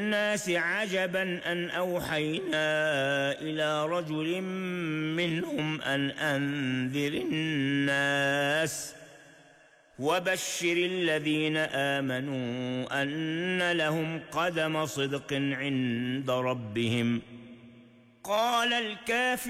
الناس عجبا أن أوحينا إلى رجل منهم أن أنذر الناس وبشر الذين آمنوا أن لهم قدم صدق عند ربهم. قال الكافرون